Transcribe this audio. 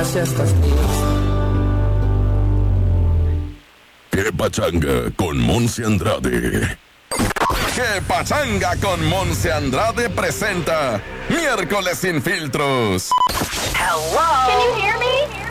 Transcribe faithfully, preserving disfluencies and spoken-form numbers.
Gracias, pastillas. ¡Qué pachanga con Monse Andrade! ¡Qué pachanga con Monse Andrade presenta Miércoles Sin Filtros! Hello. Can you hear me?